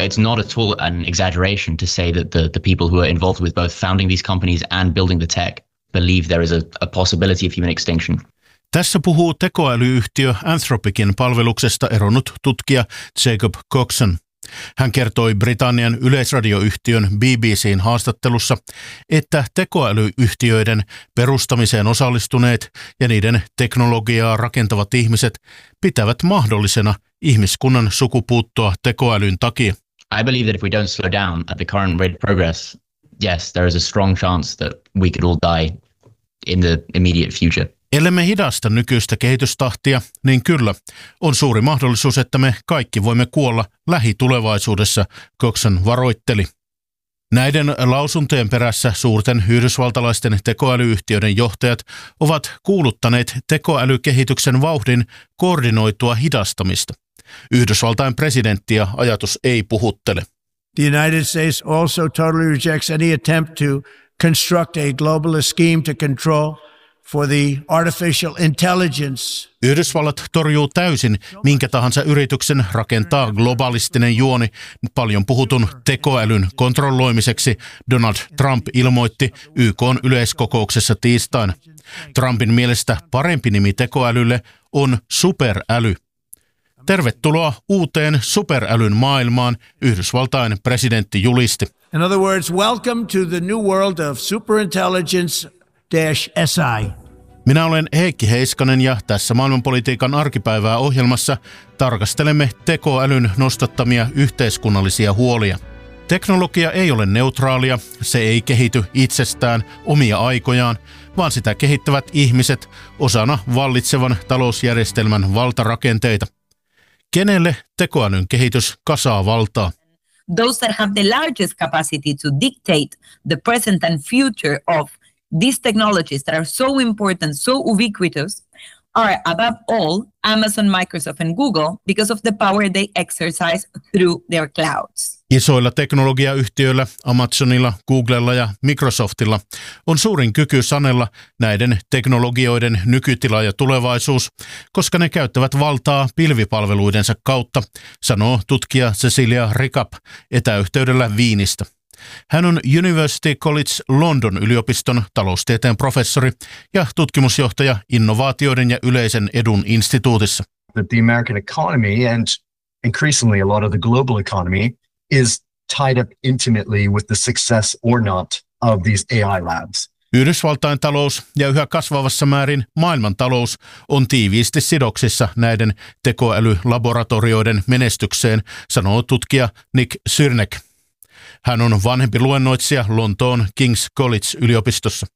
it's not at all an exaggeration to say that the people who are involved with both founding these companies and building the tech believe there is a possibility of human extinction. Tässä puhuu tekoälyyhtiö Anthropicin palveluksesta eronnut tutkija Jacob Coxon. Hän kertoi Britannian yleisradioyhtiön BBC:n haastattelussa, että tekoälyyhtiöiden perustamiseen osallistuneet ja niiden teknologiaa rakentavat ihmiset pitävät mahdollisena ihmiskunnan sukupuuttoa tekoälyn takia. I believe that if we don't slow down at the current rate of progress, yes, there is a strong chance that we could all die in the immediate future. Ellemme hidasta nykyistä kehitystahtia, niin kyllä, on suuri mahdollisuus, että me kaikki voimme kuolla lähitulevaisuudessa, Coxon varoitteli. Näiden lausuntojen perässä suurten yhdysvaltalaisten tekoälyyhtiöiden johtajat ovat kuuluttaneet tekoälykehityksen vauhdin koordinoitua hidastamista. Yhdysvaltain presidenttiä ajatus ei puhuttele. The United States also totally rejects any attempt to construct a globalist scheme to control for the artificial intelligence. Yhdysvallat torjuu täysin minkä tahansa yrityksen rakentaa globalistinen juoni paljon puhutun tekoälyn kontrolloimiseksi, Donald Trump ilmoitti YK:n yleiskokouksessa tiistaina. Trumpin mielestä parempi nimi tekoälylle on superäly. Tervetuloa uuteen superälyn maailmaan, Yhdysvaltain presidentti julisti. In other words, welcome to the new world of superintelligence-SI. Minä olen Heikki Heiskanen ja tässä maailmanpolitiikan arkipäivää ohjelmassa tarkastelemme tekoälyn nostattamia yhteiskunnallisia huolia. Teknologia ei ole neutraalia, se ei kehity itsestään omia aikojaan, vaan sitä kehittävät ihmiset osana vallitsevan talousjärjestelmän valtarakenteita. Kenelle tekoälyn kehitys kasaa valtaa? Those that have the largest capacity to dictate the present and future of these technologies that are so important, so ubiquitous, are above all Amazon, Microsoft and Google because of the power they exercise through their clouds. Isoilla teknologiayhtiöillä, Amazonilla, Googlella ja Microsoftilla on suurin kyky sanella näiden teknologioiden nykytila ja tulevaisuus, koska ne käyttävät valtaa pilvipalveluidensa kautta, sanoo tutkija Cecilia Rickup etäyhteydellä Viinistä. Hän on University College London yliopiston taloustieteen professori ja tutkimusjohtaja innovaatioiden ja yleisen edun instituutissa. That the American economy and increasingly a lot of the global economy is tied up intimately with the success or not of these AI labs. Yhdysvaltain talous ja yhä kasvavassa määrin maailmantalous on tiiviisti sidoksissa näiden tekoälylaboratorioiden menestykseen, sanoo tutkija Nick Syrnek. Hän on vanhempi luennoitsija Lontoon King's College-yliopistossa.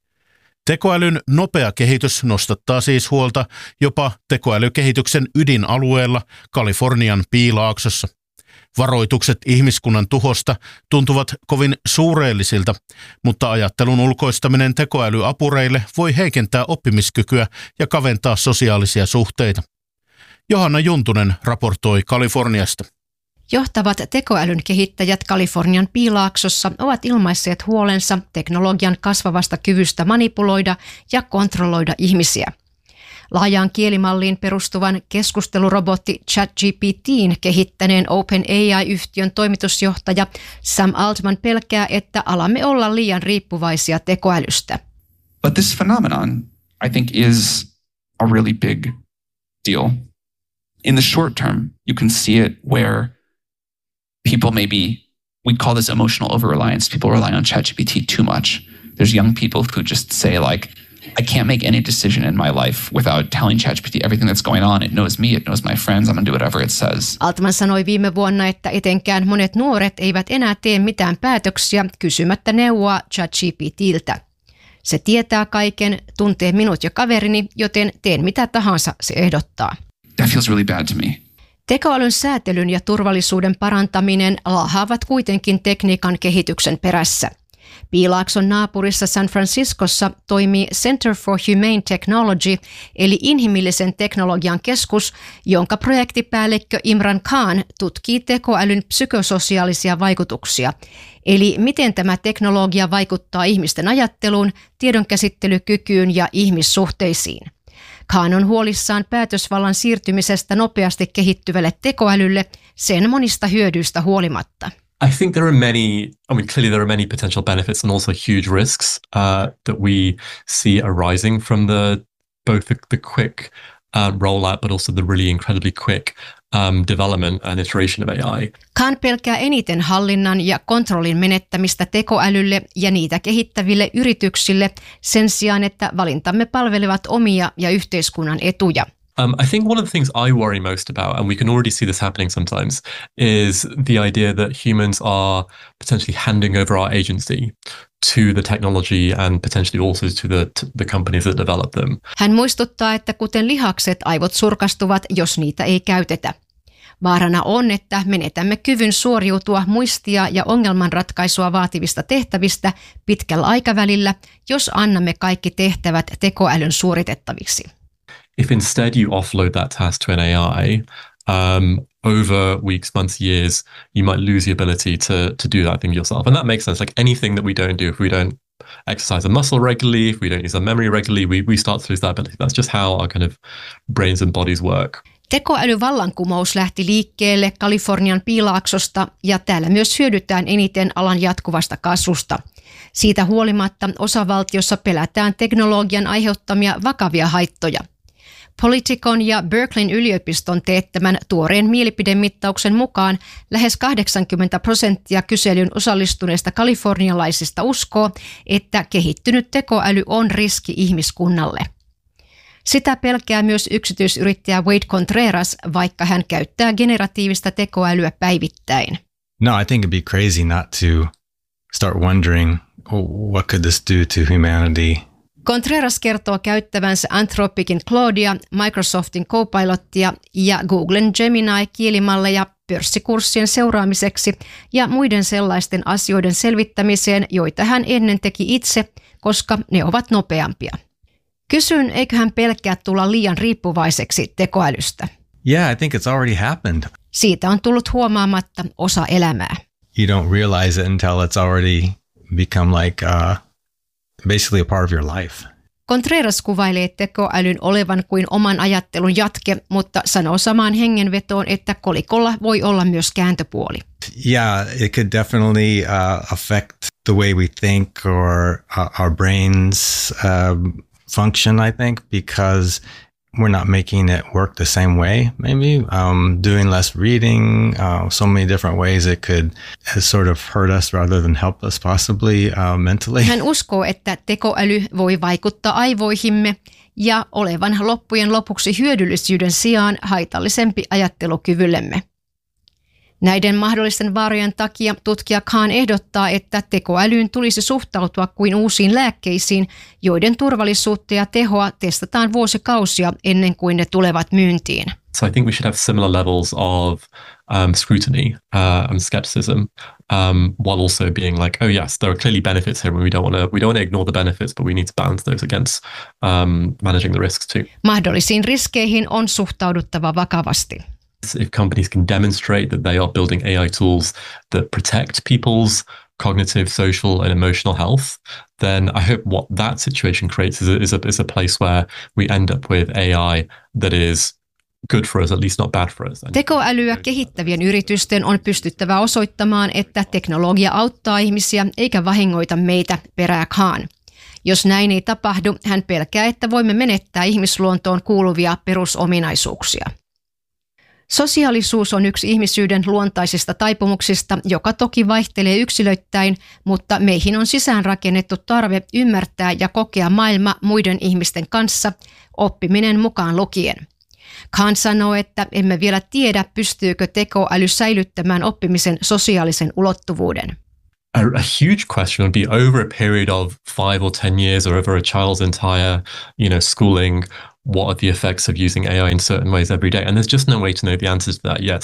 Tekoälyn nopea kehitys nostattaa siis huolta jopa tekoälykehityksen ydinalueella Kalifornian Piilaaksossa. Varoitukset ihmiskunnan tuhosta tuntuvat kovin suureellisilta, mutta ajattelun ulkoistaminen tekoälyapureille voi heikentää oppimiskykyä ja kaventaa sosiaalisia suhteita. Johanna Juntunen raportoi Kaliforniasta. Johtavat tekoälyn kehittäjät Kalifornian Piilaaksossa ovat ilmaisseet huolensa teknologian kasvavasta kyvystä manipuloida ja kontrolloida ihmisiä. Laajaan kielimalliin perustuvan keskustelurobotti ChatGPT:n kehittäneen OpenAI-yhtiön toimitusjohtaja Sam Altman pelkää, että alamme olla liian riippuvaisia tekoälystä. But this phenomenon, I think, is a really big deal. In the short term, you can see it where people we call this emotional over-reliance. People rely on ChatGPT too much. There's young people who just say like, I can't make any decision in my life without telling ChatGPT everything that's going on. It knows me, it knows my friends, I'm gonna do whatever it says. Altman sanoi viime vuonna, että etenkään monet nuoret eivät enää tee mitään päätöksiä kysymättä neuvoa ChatGPT:ltä. Se tietää kaiken, tuntee minut ja kaverini, joten teen mitä tahansa se ehdottaa. That feels really bad to me. Tekoälyn säätelyn ja turvallisuuden parantaminen laahaavat kuitenkin tekniikan kehityksen perässä. Piilaakson naapurissa San Franciscossa toimii Center for Humane Technology, eli inhimillisen teknologian keskus, jonka projektipäällikkö Imran Khan tutkii tekoälyn psykososiaalisia vaikutuksia, eli miten tämä teknologia vaikuttaa ihmisten ajatteluun, tiedonkäsittelykykyyn ja ihmissuhteisiin. Khan on huolissaan päätösvallan siirtymisestä nopeasti kehittyvälle tekoälylle sen monista hyödyistä huolimatta. I think clearly there are many potential benefits and also huge risks that we see arising from both the quick rollout, but also the really incredibly quick development and iteration of AI. Khan pelkää eniten hallinnan ja kontrollin menettämistä tekoälylle ja niitä kehittäville yrityksille sen sijaan, että valintamme palvelevat omia ja yhteiskunnan etuja. I think one of the things I worry most about, and we can already see this happening sometimes, is the idea that humans are potentially handing over our agency to the technology and potentially also to the companies that develop them. Hän muistuttaa, että kuten lihakset, aivot surkastuvat, jos niitä ei käytetä. Vaarana on, että menetämme kyvyn suoriutua muistia ja ongelmanratkaisua vaativista tehtävistä pitkällä aikavälillä, jos annamme kaikki tehtävät tekoälyn suoritettaviksi. If instead you offload that task to an AI, over weeks, months, years, you might lose the ability to do that thing yourself. And that makes sense. Like anything that we don't do, if we don't exercise a muscle regularly, if we don't use our memory regularly, we start to lose that ability. That's just how our kind of brains and bodies work. Tekoälyvallankumous lähti liikkeelle Kalifornian Piilaaksosta ja täällä myös hyödytään eniten alan jatkuvasta kasvusta. Siitä huolimatta osavaltiossa pelätään teknologian aiheuttamia vakavia haittoja. Politicon ja Berkeleyn yliopiston teettämän tuoreen mielipidemittauksen mukaan lähes 80% kyselyn osallistuneista kalifornialaisista uskoo, että kehittynyt tekoäly on riski ihmiskunnalle. Sitä pelkää myös yksityisyrittäjä Wade Contreras, vaikka hän käyttää generatiivista tekoälyä päivittäin. No, I think it'd be crazy not to start wondering, what could this do to humanity? Contreras kertoo käyttävänsä Anthropicin Claudea, Microsoftin Copilottia ja Googlen Gemini-kielimalleja pörssikurssien seuraamiseksi ja muiden sellaisten asioiden selvittämiseen, joita hän ennen teki itse, koska ne ovat nopeampia. Kysyn, eikö hän pelkää tulla liian riippuvaiseksi tekoälystä? Yeah, I think it's already happened. Siitä on tullut huomaamatta osa elämää. You don't realize it until it's already become like basically a part of your life. Contreras kuvailee tekoälyn olevan kuin oman ajattelun jatke, mutta sanoo samaan hengenvetoon, että kolikolla voi olla myös kääntöpuoli. Yeah, it could definitely affect the way we think or our brains function, I think, because we're not making it work the same way, maybe. Doing less reading, so many different ways it could sort of hurt us rather than help us possibly mentally. Hän uskoo, että tekoäly voi vaikuttaa aivoihimme ja olevan loppujen lopuksi hyödyllisyyden sijaan haitallisempi ajattelukyvyllemme. Näiden mahdollisten vaarojen takia tutkija Khan ehdottaa, että tekoälyyn tulisi suhtautua kuin uusiin lääkkeisiin, joiden turvallisuutta ja tehoa testataan vuosikausia ennen kuin ne tulevat myyntiin. So I think we should have similar levels of scrutiny and skepticism, while also being like, oh yes, there are clearly benefits here, and we don't want to ignore the benefits, but we need to balance those against managing the risks too. Mahdollisiin riskeihin on suhtauduttava vakavasti. If companies can demonstrate that they are building AI tools that protect people's cognitive, social, and emotional health, then I hope what that situation creates is a place where we end up with AI that is good for us, at least not bad for us. Tekoälyä kehittävien yritysten on pystyttävä osoittamaan, että teknologia auttaa ihmisiä eikä vahingoita meitä, perää Khan. Jos näin ei tapahdu, hän pelkää, että voimme menettää ihmisluontoon kuuluvia perusominaisuuksia. Sosiaalisuus on yksi ihmisyyden luontaisista taipumuksista, joka toki vaihtelee yksilöittäin, mutta meihin on sisäänrakennettu tarve ymmärtää ja kokea maailma muiden ihmisten kanssa, oppiminen mukaan lukien. Khan sanoo, että emme vielä tiedä, pystyykö tekoäly säilyttämään oppimisen sosiaalisen ulottuvuuden. A huge question would be over a period of 5 or 10 years or over a child's entire, schooling, what are the effects of using AI in certain ways every day? And there's just no way to know the answers to that yet.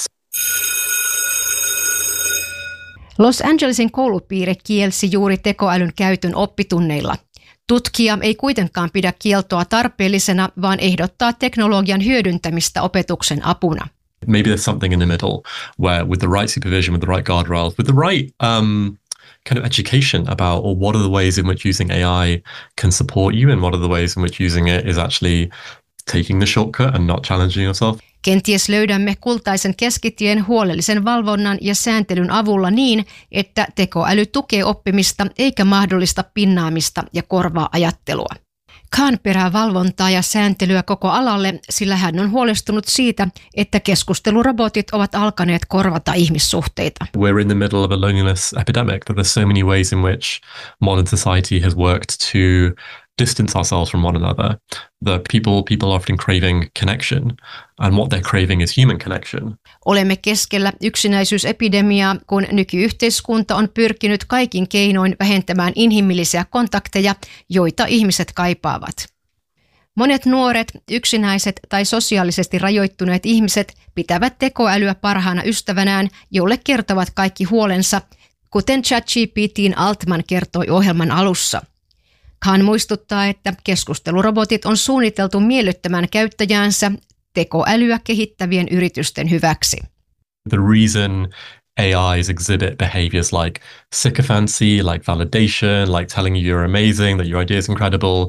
Los Angelesin koulupiiri kielsi juuri tekoälyn käytön oppitunneilla. Tutkija ei kuitenkaan pidä kieltoa tarpeellisena, vaan ehdottaa teknologian hyödyntämistä opetuksen apuna. Maybe there's something in the middle where with the right supervision, with the right guardrails, with the right kind of education about what are the ways in which using AI can support you and what are the ways in which using it is actually taking the shortcut and not challenging yourself. Kenties löydämme kultaisen keskitien huolellisen valvonnan ja sääntelyn avulla niin, että tekoäly tukee oppimista eikä mahdollista pinnaamista ja korvaa ajattelua. Khan perää valvontaa ja sääntelyä koko alalle, sillä hän on huolestunut siitä, että keskustelurobotit ovat alkaneet korvata ihmissuhteita. We're in the middle of a loneliness epidemic. There's so many ways in which modern society has worked to distance ourselves from one another. The people are often craving connection, and what they're craving is human connection. Olemme keskellä yksinäisyysepidemiaa, kun nykyyhteiskunta on pyrkinyt kaikin keinoin vähentämään inhimillisiä kontakteja, joita ihmiset kaipaavat. Monet nuoret, yksinäiset tai sosiaalisesti rajoittuneet ihmiset pitävät tekoälyä parhaana ystävänään, jolle kertovat kaikki huolensa, kuten ChatGPT:n Altman kertoi ohjelman alussa. Khan muistuttaa, että keskustelurobotit on suunniteltu miellyttämään käyttäjäänsä tekoälyä kehittävien yritysten hyväksi. The reason AIs exhibit behaviors like sycophancy, like validation, like telling you you're amazing, that your idea is incredible,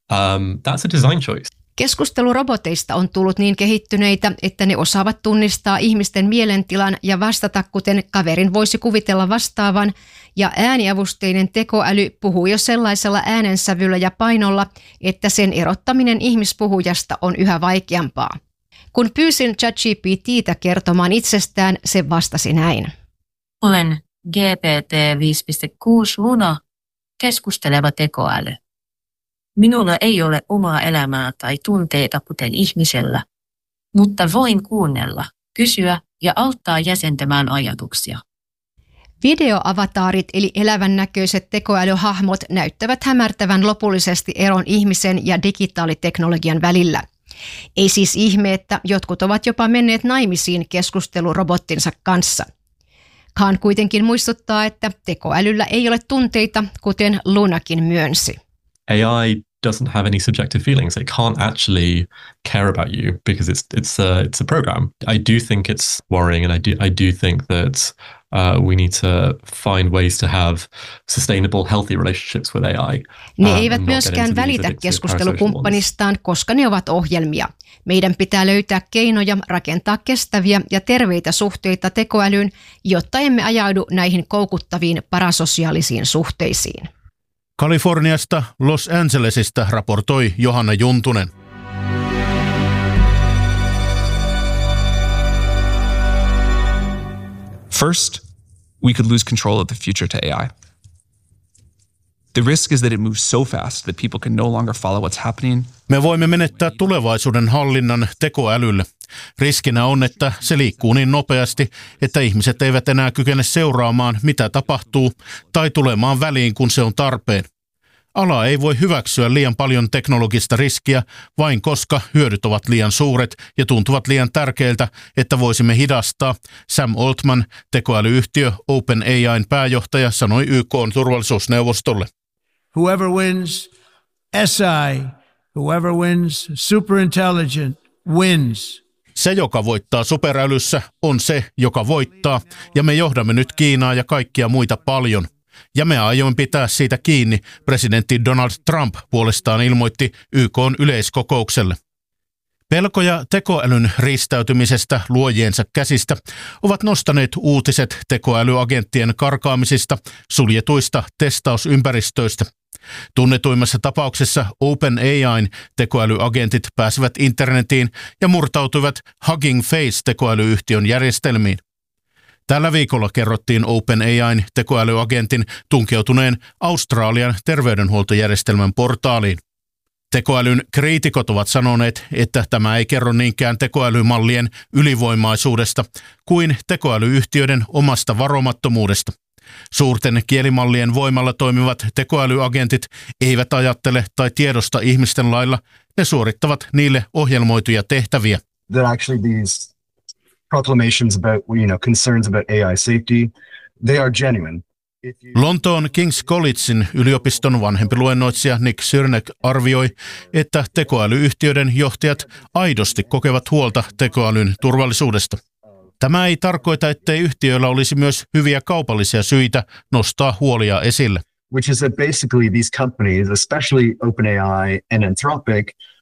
that's a design choice. Keskusteluroboteista on tullut niin kehittyneitä, että ne osaavat tunnistaa ihmisten mielentilan ja vastata, kuten kaverin voisi kuvitella vastaavan, ja ääniavusteinen tekoäly puhuu jo sellaisella äänensävyllä ja painolla, että sen erottaminen ihmispuhujasta on yhä vaikeampaa. Kun pyysin ChatGPT:tä kertomaan itsestään, se vastasi näin. Olen GPT 5.6 Luna, keskusteleva tekoäly. Minulla ei ole omaa elämää tai tunteita kuten ihmisellä, mutta voin kuunnella, kysyä ja auttaa jäsentämään ajatuksia. Videoavataarit eli elävän näköiset tekoälyhahmot näyttävät hämärtävän lopullisesti eron ihmisen ja digitaaliteknologian välillä. Ei siis ihme, että jotkut ovat jopa menneet naimisiin keskustelurobottinsa kanssa. Khan kuitenkin muistuttaa, että tekoälyllä ei ole tunteita, kuten Lunakin myönsi. AI doesn't have any subjective feelings. It can't actually care about you because it's a program. I do think it's worrying, and I do think that we need to find ways to have sustainable, healthy relationships with AI. Ne eivät myöskään välitä keskustelukumppanistaan, koska ne ovat ohjelmia. Meidän pitää löytää keinoja rakentaa kestäviä ja terveitä suhteita tekoälyyn, jotta emme ajaudu näihin koukuttaviin parasosiaalisiin suhteisiin. Kaliforniasta Los Angelesista raportoi Johanna Juntunen. First, we could lose control of the future to AI. The risk is that it moves so fast that people can no longer follow what's happening. Me voimme menettää tulevaisuuden hallinnan tekoälylle. Riskinä on, että se liikkuu niin nopeasti, että ihmiset eivät enää kykene seuraamaan, mitä tapahtuu, tai tulemaan väliin, kun se on tarpeen. Ala ei voi hyväksyä liian paljon teknologista riskiä, vain koska hyödyt ovat liian suuret ja tuntuvat liian tärkeiltä, että voisimme hidastaa. Sam Altman, tekoälyyhtiö OpenAI:n pääjohtaja, sanoi YK:n turvallisuusneuvostolle. Whoever wins SI, whoever wins superintelligent wins. Se, joka voittaa superälyssä, on se, joka voittaa, ja me johdamme nyt Kiinaa ja kaikkia muita paljon. Ja me aiomme pitää siitä kiinni, presidentti Donald Trump puolestaan ilmoitti YK:n yleiskokoukselle. Pelkoja tekoälyn riistäytymisestä luojiensa käsistä ovat nostaneet uutiset tekoälyagenttien karkaamisista suljetuista testausympäristöistä. Tunnetuimmassa tapauksessa OpenAI:n tekoälyagentit pääsivät internetiin ja murtautuivat Hugging Face-tekoälyyhtiön järjestelmiin. Tällä viikolla kerrottiin OpenAI:n tekoälyagentin tunkeutuneen Australian terveydenhuoltojärjestelmän portaaliin. Tekoälyn kriitikot ovat sanoneet, että tämä ei kerro niinkään tekoälymallien ylivoimaisuudesta kuin tekoälyyhtiöiden omasta varomattomuudesta. Suurten kielimallien voimalla toimivat tekoälyagentit eivät ajattele tai tiedosta ihmisten lailla, ne suorittavat niille ohjelmoituja tehtäviä. That actually these proclamations about, concerns about AI safety, they are genuine. Lontoon King's Collegein yliopiston vanhempi luennoitsija Nick Syrnek arvioi, että tekoälyyhtiöiden johtajat aidosti kokevat huolta tekoälyn turvallisuudesta. Tämä ei tarkoita, ettei yhtiöillä olisi myös hyviä kaupallisia syitä nostaa huolia esille. Which is that basically these companies, especially OpenAI and Anthropic,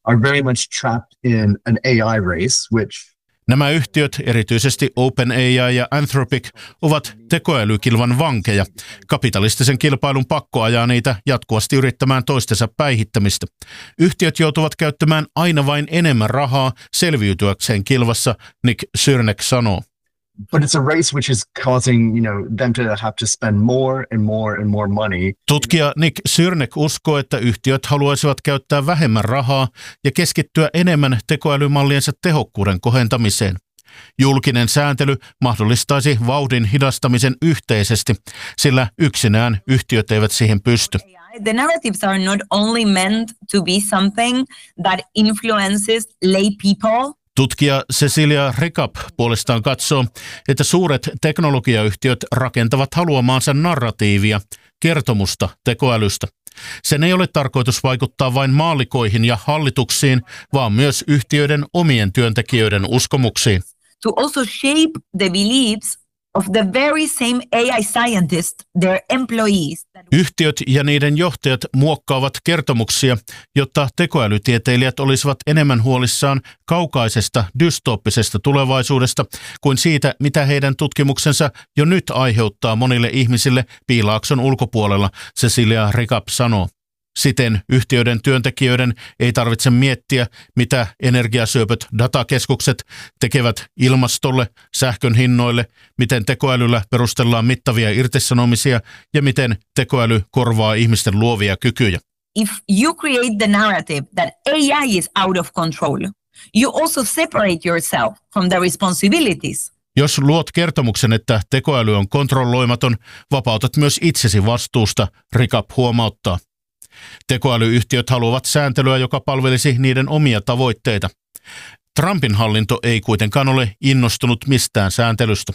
are very much trapped in an AI race, which Nämä yhtiöt, erityisesti OpenAI ja Anthropic, ovat tekoälykilvan vankeja. Kapitalistisen kilpailun pakko ajaa niitä jatkuvasti yrittämään toistensa päihittämistä. Yhtiöt joutuvat käyttämään aina vain enemmän rahaa selviytyäkseen kilvassa, Nick Syrnek sanoo. But it's a race which is causing, them to have to spend more and more and more money. Tutkija Nick Syrnek uskoo, että yhtiöt haluaisivat käyttää vähemmän rahaa ja keskittyä enemmän tekoälymalliensa tehokkuuden kohentamiseen. Julkinen sääntely mahdollistaisi vauhdin hidastamisen yhteisesti, sillä yksinään yhtiöt eivät siihen pysty. The narratives are not only meant to be something that influences lay people. Tutkija Cecilia Recap puolestaan katsoo, että suuret teknologiayhtiöt rakentavat haluamaansa narratiivia, kertomusta tekoälystä. Sen ei ole tarkoitus vaikuttaa vain maallikoihin ja hallituksiin, vaan myös yhtiöiden omien työntekijöiden uskomuksiin. To also shape the beliefs of the very same AI scientists, their employees. Yhtiöt ja niiden johtajat muokkaavat kertomuksia, jotta tekoälytieteilijät olisivat enemmän huolissaan kaukaisesta dystooppisesta tulevaisuudesta kuin siitä, mitä heidän tutkimuksensa jo nyt aiheuttaa monille ihmisille Piilaakson ulkopuolella, Cecilia Recap sanoo. Siten yhtiöiden työntekijöiden ei tarvitse miettiä, mitä energiasyöpöt datakeskukset tekevät ilmastolle, sähkön hinnoille, miten tekoälyllä perustellaan mittavia irtisanomisia ja miten tekoäly korvaa ihmisten luovia kykyjä. If you create the narrative that AI is out of control, you also separate yourself from the responsibilities. Jos luot kertomuksen, että tekoäly on kontrolloimaton, vapautat myös itsesi vastuusta, Recap huomauttaa. Tekoälyyhtiöt haluavat sääntelyä, joka palvelisi niiden omia tavoitteita. Trumpin hallinto ei kuitenkaan ole innostunut mistään sääntelystä.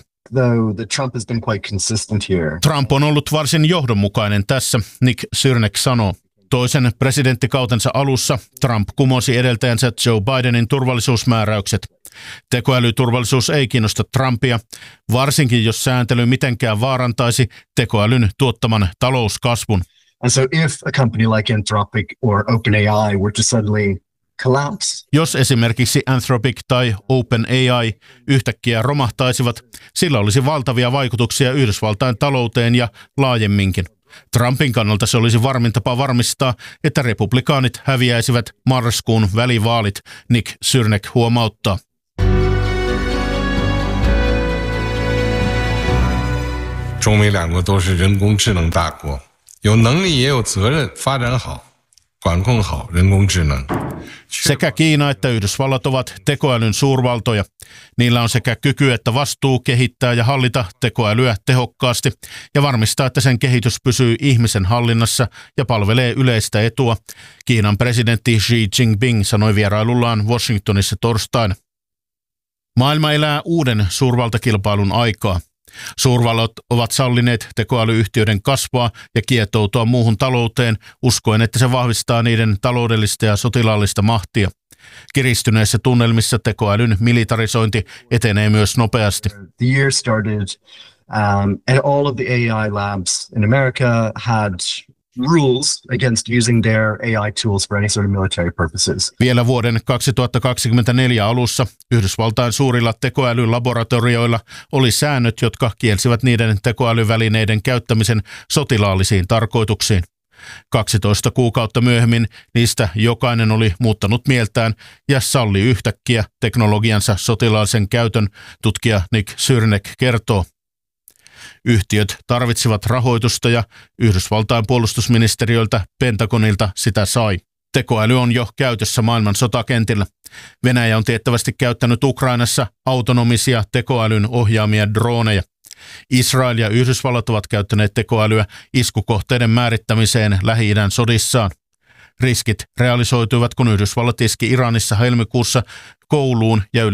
Trump has been quite consistent here. Trump on ollut varsin johdonmukainen tässä, Nick Syrnek sanoo. Toisen presidenttikautensa alussa Trump kumosi edeltäjänsä Joe Bidenin turvallisuusmääräykset. Tekoälyturvallisuus ei kiinnosta Trumpia, varsinkin jos sääntely mitenkään vaarantaisi tekoälyn tuottaman talouskasvun. And so if a company like Anthropic or OpenAI were to suddenly collapse. Jos esimerkiksi Anthropic tai OpenAI yhtäkkiä romahtaisivat, sillä olisi valtavia vaikutuksia Yhdysvaltain talouteen ja laajemminkin. Trumpin kannalta se olisi varmin tapa varmistaa, että republikaanit häviäisivät marraskuun välivaalit, Nick Syrnek huomauttaa. Sekä Kiina että Yhdysvallat ovat tekoälyn suurvaltoja. Niillä on sekä kyky että vastuu kehittää ja hallita tekoälyä tehokkaasti ja varmistaa, että sen kehitys pysyy ihmisen hallinnassa ja palvelee yleistä etua, Kiinan presidentti Xi Jinping sanoi vierailullaan Washingtonissa torstaina. Maailma elää uuden suurvaltakilpailun aikaa. Suurvallat ovat sallineet tekoälyyhtiöiden kasvaa ja kietoutua muuhun talouteen, uskoen, että se vahvistaa niiden taloudellista ja sotilaallista mahtia. Kiristyneissä tunnelmissa tekoälyn militarisointi etenee myös nopeasti. The year started and all of the AI labs in America had rules against using their AI tools for any sort of military purposes. Vielä vuoden 2024 alussa Yhdysvaltain suurilla tekoälylaboratorioilla oli säännöt, jotka kielsivät niiden tekoälyvälineiden käyttämisen sotilaallisiin tarkoituksiin. 12 kuukautta myöhemmin niistä jokainen oli muuttanut mieltään ja salli yhtäkkiä teknologiansa sotilaallisen käytön, tutkija Nick Syrnek kertoo. Yhtiöt tarvitsivat rahoitusta ja Yhdysvaltain puolustusministeriöltä Pentagonilta sitä sai. Tekoäly on jo käytössä maailman sotakentillä. Venäjä on tiettävästi käyttänyt Ukrainassa autonomisia tekoälyn ohjaamia droneja. Israel ja Yhdysvallat ovat käyttäneet tekoälyä iskukohteiden määrittämiseen Lähi-idän sodissaan. Riskit realisoituivat, kun Yhdysvallat iski Iranissa helmikuussa kouluun ja yli